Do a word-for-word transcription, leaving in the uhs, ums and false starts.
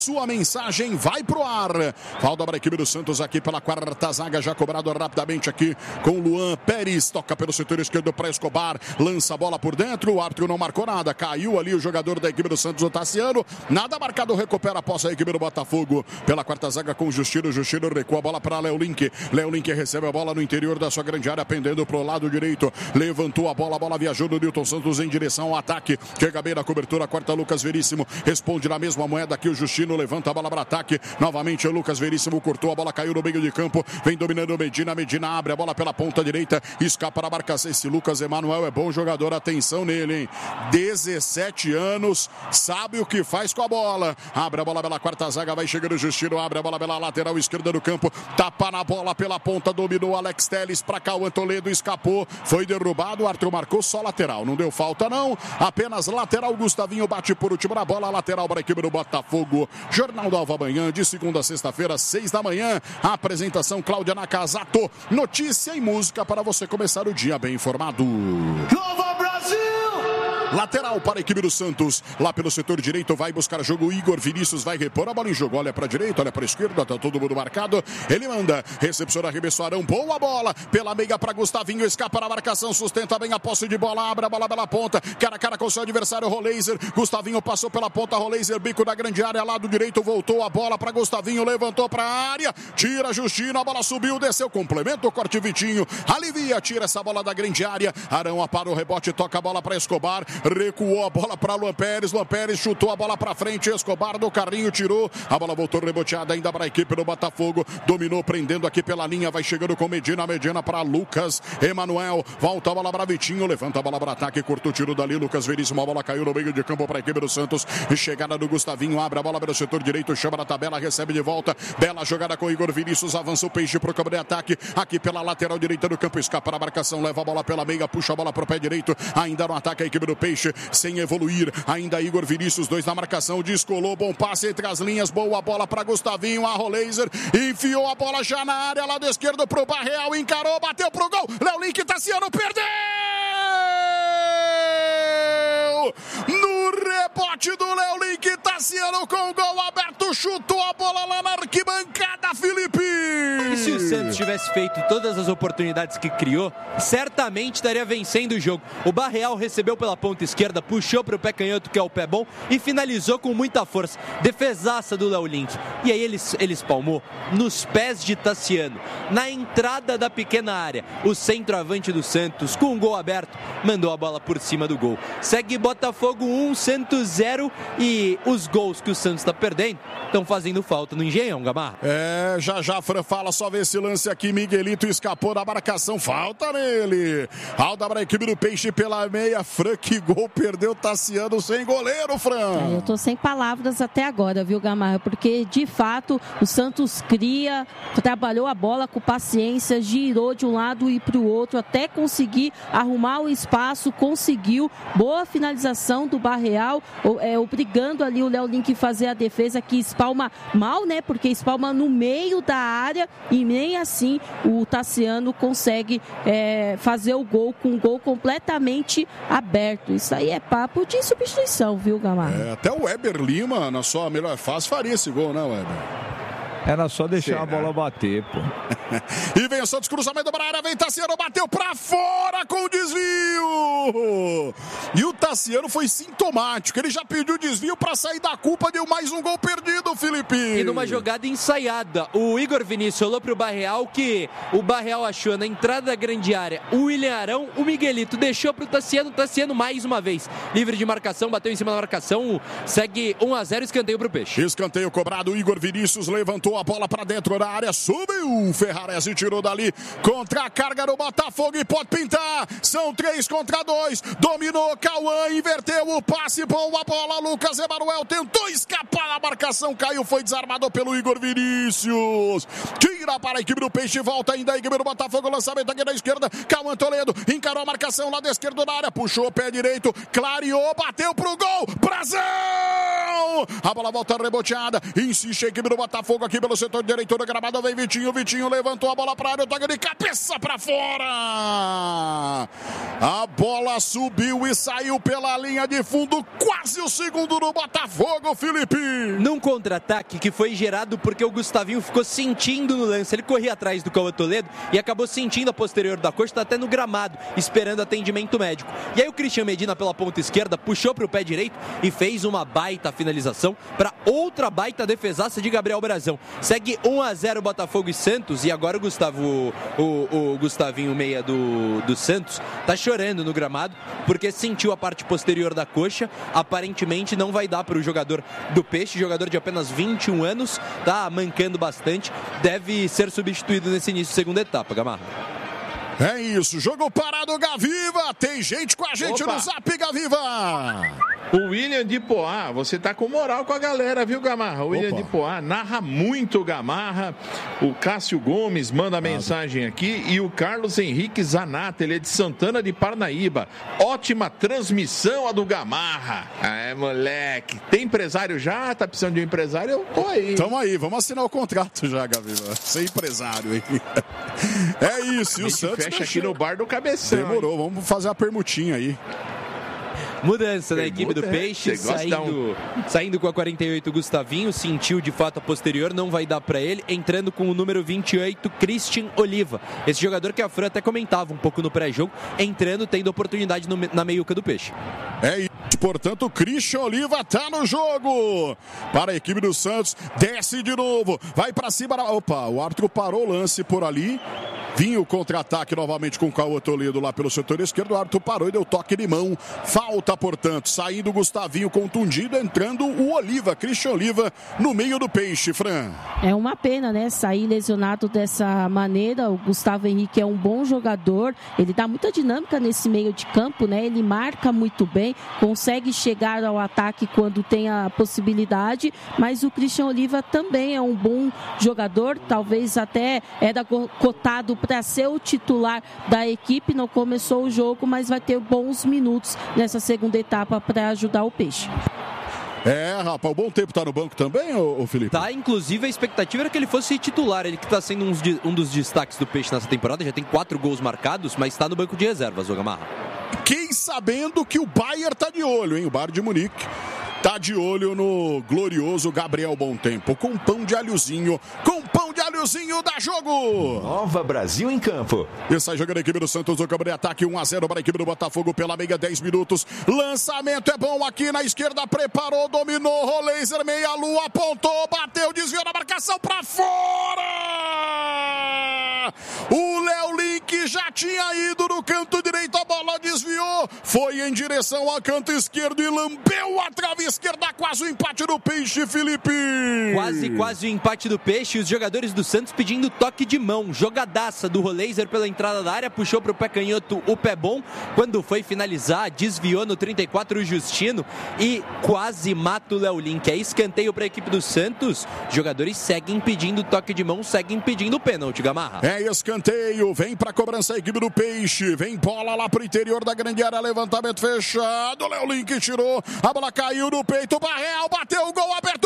Sua mensagem vai pro ar. Falta para a equipe do Santos aqui pela quarta zaga, já cobrado rapidamente aqui com Luan Pérez. Toca pelo setor esquerdo para Escobar, lança a bola por dentro, o árbitro não marcou nada. Caiu ali o jogador da equipe do Santos, o Tassiano. Nada marcado, recupera a posse a equipe do Botafogo. Pela quarta zaga com o Justino, o Justino recua a bola para Léo Link. Léo Link recebe a bola no interior da sua grande área, pendendo pro lado direito. Levantou a bola, a bola viajou do Nilton Santos em direção ao ataque. Chega bem na cobertura, quarta Lucas Veríssimo. Responde na mesma moeda aqui o Justino. Levanta a bola para ataque, novamente o Lucas Veríssimo cortou, a bola caiu no meio de campo, vem dominando o Medina, Medina abre a bola pela ponta direita, escapa na marcação, esse Lucas Emanuel é bom jogador, atenção nele, hein? dezessete anos, sabe o que faz com a bola, abre a bola pela quarta zaga, vai chegando o Justino, abre a bola pela lateral esquerda do campo, tapa na bola pela ponta, dominou Alex Telles para Cauã Toledo, escapou, foi derrubado, o Arthur marcou só lateral, não deu falta não, apenas lateral, Gustavinho bate por último na bola, lateral para a equipe do Botafogo. Jornal do Alva Manhã, de segunda a sexta-feira, seis da manhã. A apresentação Cláudia Nakazato. Notícia e música para você começar o dia bem informado. Nova Brasil! Lateral para a equipe do Santos. Lá pelo setor direito vai buscar jogo. Igor Vinícius vai repor a bola em jogo. Olha para a direita, olha para a esquerda. Tá todo mundo marcado. Ele manda. Recepciona, arremessou Arão. Boa bola. Pela meia para Gustavinho. Escapa na marcação. Sustenta bem a posse de bola. Abre a bola pela ponta. Cara a cara com seu adversário, Roleiser. Gustavinho passou pela ponta. Roleiser, bico da grande área. Lado direito. Voltou a bola para Gustavinho. Levantou para a área. Tira Justino. A bola subiu. Desceu. Complemento. Corte Vitinho. Alivia. Tira essa bola da grande área. Arão para o rebote. Toca a bola para Escobar. Recuou a bola para Luan Pérez, Luan Pérez chutou a bola para frente, Escobar do carrinho tirou, a bola voltou reboteada ainda para a equipe do Botafogo, dominou prendendo aqui pela linha, vai chegando com Medina, Medina para Lucas Emanuel, volta a bola para Vitinho, levanta a bola para ataque, curto tiro dali, Lucas Veríssimo, a bola caiu no meio de campo para a equipe do Santos, chegada do Gustavinho, abre a bola pelo setor direito, chama na tabela, recebe de volta, bela jogada com Igor Vinícius, avança o Peixe para o campo de ataque, aqui pela lateral direita do campo, escapa na marcação, leva a bola pela meia, puxa a bola para o pé direito, ainda no ataque a equipe do Peixe, sem evoluir, ainda Igor Vinícius, dois na marcação, descolou, bom passe entre as linhas, boa bola para Gustavinho, a Roleiser, enfiou a bola já na área, lado esquerdo pro Barreal, encarou, bateu pro gol, Léo Link, Tassiano, perdeu! No rebote do Léo Link, Tassiano com o gol aberto, chutou a bola lá na arquibancada, Felipe! E se o Santos tivesse feito todas as oportunidades que criou, certamente estaria vencendo o jogo. O Barreal recebeu pela ponta esquerda, puxou para o pé canhoto, que é o pé bom, e finalizou com muita força. Defesaça do Léo Link. E aí ele, ele espalmou nos pés de Tassiano, na entrada da pequena área. O centroavante do Santos, com o gol aberto, mandou a bola por cima do gol. Segue Botafogo um, Santos zero, e os gols que o Santos está perdendo estão fazendo falta no Engenhão, Gamarra. É, já já Fran fala, só ver esse lance aqui, Miguelito escapou da marcação, falta nele. Alda para a equipe do Peixe pela meia, Fran, que gol, perdeu Tassiano sem goleiro, Fran. É, eu tô sem palavras até agora, viu, Gamarra, porque de fato o Santos cria, trabalhou a bola com paciência, girou de um lado e para o outro até conseguir arrumar o espaço, conseguiu, boa finalização do Barreal, é, obrigando ali o Léo Link fazer a defesa, que espalma mal, né, porque espalma no meio da área e nem assim o Tassiano consegue é, fazer o gol com um gol completamente aberto. Isso aí é papo de substituição, viu, Gamarra? É, até o Weber Lima, na sua melhor fase, faria esse gol, né, Weber? Era só deixar Será? a bola bater, pô. E vem o Santos, cruzamento para a área, vem Tassiano, bateu para fora com o desvio. E o Tassiano foi sintomático, ele já pediu desvio para sair da culpa, deu mais um gol perdido, Felipe. E numa jogada ensaiada, o Igor Vinícius olhou para o Barreal, que o Barreal achou na entrada da grande área o William Arão, o Miguelito deixou para o Tassiano, o Tassiano mais uma vez, livre de marcação, bateu em cima da marcação, segue um a zero, escanteio para o Peixe. Escanteio cobrado, o Igor Vinícius levantou a bola para dentro da área, subiu, Ferrarese tirou dali, contra a carga do Botafogo e pode pintar, são três contra dois, dominou Cauã, inverteu o passe, boa bola, Lucas Emanuel tentou escapar da marcação, caiu, foi desarmado pelo Igor Vinícius, tira para a equipe do Peixe, volta ainda a equipe do Botafogo, lançamento aqui na esquerda, Cauã Toledo, encarou a marcação, lado esquerdo da área, puxou o pé direito, clareou, bateu pro gol, Brasão! chão. A bola volta reboteada. Insiste a equipe do Botafogo aqui pelo setor direito do gramado. Vem Vitinho. Vitinho levantou a bola para a área. Toca de cabeça para fora. A bola subiu e saiu pela linha de fundo. Quase o segundo do Botafogo, Felipe. Num contra-ataque que foi gerado porque o Gustavinho ficou sentindo no lance. Ele corria atrás do Cauã Toledo e acabou sentindo a posterior da coxa. Está até no gramado, esperando atendimento médico. E aí o Christian Medina pela ponta esquerda puxou para o pé direito e fez uma baita finalização para outra baita defesaça de Gabriel Brazão. Segue um a zero Botafogo e Santos. E agora o Gustavo, o, o Gustavinho meia do, do Santos tá chorando no gramado porque sentiu a parte posterior da coxa. Aparentemente não vai dar para o jogador do Peixe, jogador de apenas vinte e um anos, tá mancando bastante, deve ser substituído nesse início da segunda etapa, Gamarra. É isso, jogo parado, Gaviva. Tem gente com a gente Opa. no Zap, Gaviva. O William de Poá, você tá com moral com a galera, viu, Gamarra? O William Opa. de Poá narra muito, Gamarra. O Cássio Gomes manda ah, mensagem aqui. E o Carlos Henrique Zanata, ele é de Santana de Parnaíba. Ótima transmissão a do Gamarra. É, moleque. Tem empresário já? Tá precisando de um empresário? Eu tô aí. Tamo aí, vamos assinar o contrato já, Gaviva. Sem empresário aí. É isso, e o Santos fecha aqui no bar do Cabeção. Demorou, hein? Vamos fazer a permutinha aí. Mudança na equipe do Peixe, saindo, um... saindo com a quarenta e oito Gustavinho, sentiu de fato a posterior, não vai dar para ele, entrando com o número vinte e oito, Christian Oliva. Esse jogador que a Fran até comentava um pouco no pré-jogo, entrando, tendo oportunidade no, na meiuca do Peixe. É isso, portanto, Christian Oliva tá no jogo. Para a equipe do Santos, desce de novo, vai para cima. Opa, o árbitro parou o lance por ali. Vinha o contra-ataque novamente com o Cauã Toledo lá pelo setor esquerdo. O árbitro parou e deu toque de mão. Falta, portanto, saindo o Gustavinho contundido, entrando o Oliva, Christian Oliva, no meio do Peixe, Fran. É uma pena, né, sair lesionado dessa maneira. O Gustavo Henrique é um bom jogador, ele dá muita dinâmica nesse meio de campo, né? Ele marca muito bem, consegue chegar ao ataque quando tem a possibilidade, mas o Christian Oliva também é um bom jogador, talvez até era cotado para ser o titular da equipe. Não começou o jogo, mas vai ter bons minutos nessa segunda etapa para ajudar o Peixe. É, rapaz, o Bom Tempo tá no banco também, ô, ô Felipe? Tá, inclusive a expectativa era que ele fosse titular, ele que tá sendo um, um dos destaques do Peixe nessa temporada, já tem quatro gols marcados, mas tá no banco de reservas, o Gamarra. Quem sabendo que o Bayern tá de olho, hein, o Bayern de Munique tá de olho no glorioso Gabriel Bom Tempo, com pão de alhozinho, com pão de alhozinho, dá jogo! Nova Brasil em campo. E sai jogando a equipe do Santos, o campo de ataque, um a zero para a equipe do Botafogo pela meia, dez minutos. Lançamento é bom aqui na esquerda, preparou, dominou, Roleiser, meia-lua, apontou, bateu, desviou na marcação para fora! O Léo Link já tinha ido no canto direito, a bola desviou, foi em direção ao canto esquerdo e lambeu a trave esquerda, quase o empate do Peixe, Felipe. Quase, quase o empate do Peixe, os jogadores do Santos pedindo toque de mão, jogadaça do Roleiser pela entrada da área, puxou para o pé canhoto o pé bom, quando foi finalizar, desviou no trinta e quatro o Justino e quase mata o Léo Link. É escanteio para a equipe do Santos, os jogadores seguem pedindo toque de mão, seguem pedindo pênalti, Gamarra. É escanteio, vem para cobrança a equipe do Peixe, vem bola lá para o interior da grande área, levantamento fechado, Léo Link tirou, a bola caiu no peito, Barreal bateu o gol aberto.